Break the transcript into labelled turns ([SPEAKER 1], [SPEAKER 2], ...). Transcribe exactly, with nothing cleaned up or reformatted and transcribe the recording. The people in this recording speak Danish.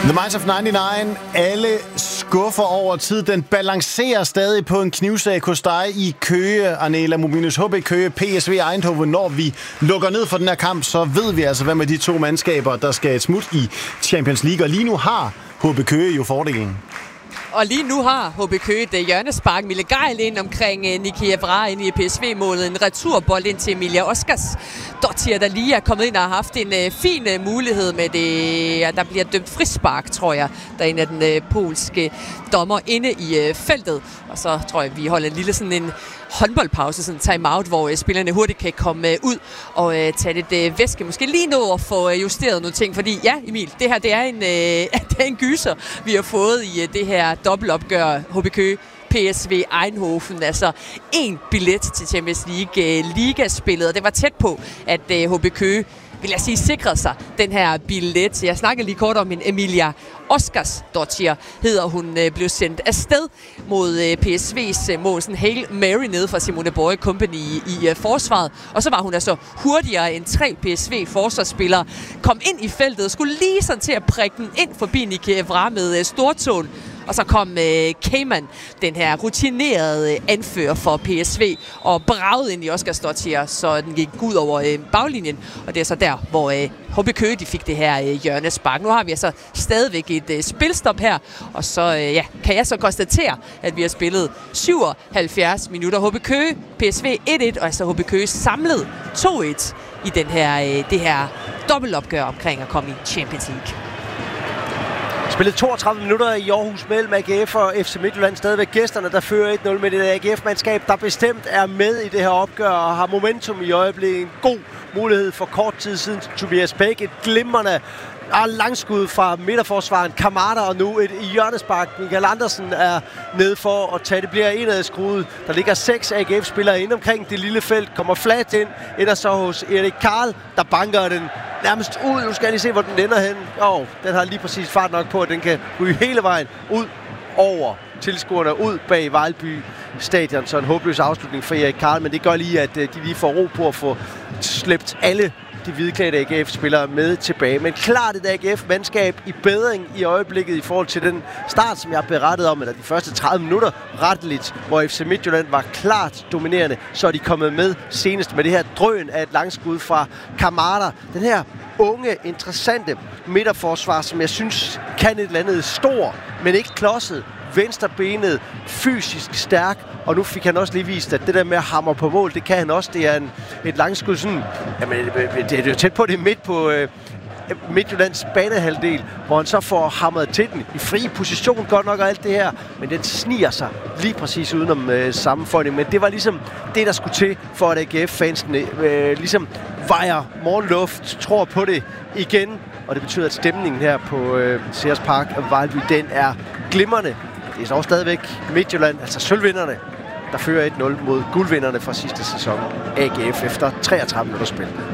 [SPEAKER 1] The Minds of nioghalvfems. Alle skuffer over tid. Den balancerer stadig på en knivsæg hos dig i Køge, Arnela Mominus. H B Køge, P S V Eindhoven. Når vi lukker ned for den her kamp, så ved vi altså, hvad med de to mandskaber, der skal et smut i Champions League. Og lige nu har H B Køge jo fordelen.
[SPEAKER 2] Og lige nu har H B Køge et hjørnespark. Mille Geil ind omkring Niki Evra ind i P S V-målet. En returbold ind til Emilia Oskars Dottir, der lige er kommet ind og har haft en uh, fin uh, mulighed med det. Ja, der bliver dømt frispark, tror jeg, der er en af den uh, polske dommer inde i uh, feltet. Og så tror jeg, vi holder en lille sådan en håndboldpause, sådan en time-out, hvor uh, spillerne hurtigt kan komme uh, ud og uh, tage lidt uh, væske. Måske lige nå at få uh, justeret nogle ting, fordi ja, Emil, det her det er en, uh, det er en gyser, vi har fået i uh, det her dobbeltopgør H B Køge. P S V Eindhoven, altså en billet til Champions League uh, ligaspillet, og det var tæt på, at uh, H B Køge, vil jeg sige, sikrede sig den her billet. Jeg snakkede lige kort om en Emilia Oskars Dottir, hedder hun, uh, blev sendt afsted mod uh, P S V's uh, mål, sådan Hail Mary nede fra Simone Borge Company i, i uh, forsvaret, og så var hun altså hurtigere end tre P S V-forsvarsspillere, kom ind i feltet, skulle lige sådan til at prikke den ind forbi Niki Evra med uh, stortåen. Og så kom øh, Cayman, den her rutinerede anfører for P S V, og bragede ind i Oskars Dottir, så den gik ud over øh, baglinjen. Og det er så der, hvor øh, H B Køge de fik det her øh, hjørnespark. Nu har vi altså stadigvæk et øh, spilstop her, og så øh, ja, kan jeg så konstatere, at vi har spillet syvoghalvfjerds minutter. H B Køge, P S V et et, og altså H B Køge samlet to et i den her, øh, det her dobbeltopgør omkring at komme i Champions League.
[SPEAKER 3] Spillet toogtredive minutter i Aarhus mellem A G F og F C Midtjylland. Stadigvæk gæsterne, der fører et nul med det A G F-mandskab, der bestemt er med i det her opgør og har momentum i øjeblikket. En god mulighed for kort tid siden til Tobias Bæk. Et glimrende og langskud fra midterforsvaren Kamada, og nu et hjørnespark. Michael Andersen er nede for at tage. Det bliver en af skruet. Der ligger seks A G F-spillere inde omkring det lille felt. Kommer flat ind. Ender så hos Erik Karl, der banker den nærmest ud. Nu skal jeg lige se, hvor den ender hen. Åh, oh, den har lige præcis fart nok på, at den kan ryge hele vejen ud over tilskuerne, ud bag Vejlby Stadion. Så en håbløs afslutning for Erik Karl, men det gør lige, at de lige får ro på at få slæbt alle de hvidklædte A G F-spillere med tilbage. Men klart et A G F-mandskab i bedring i øjeblikket i forhold til den start, som jeg berettede om, eller de første tredive minutter retteligt, hvor F C Midtjylland var klart dominerende, så er de kommet med senest med det her drøn af et langskud fra Kamada. Den her unge, interessante midterforsvar, som jeg synes kan et eller andet stor, men ikke klodset, venstrebenet, fysisk stærk, og nu fik han også lige vist, at det der med at hamre på mål, det kan han også. Det er en, et langskud sådan, jamen det er jo tæt på, det er midt på øh, Midtjyllands banehalvdel, hvor han så får hamret til den i fri position, godt nok og alt det her, men den sniger sig lige præcis udenom øh, sammenføjning. Men det var ligesom det, der skulle til, for at A G F-fansene øh, ligesom vejer morgenluft, tror på det igen, og det betyder, at stemningen her på øh, Sears Park og Vejlby, den er glimrende. Det er så stadigvæk Midtjylland, altså sølvvinderne, der fører et nul mod guldvinderne fra sidste sæson, A G F, efter treogtredive minutter spil.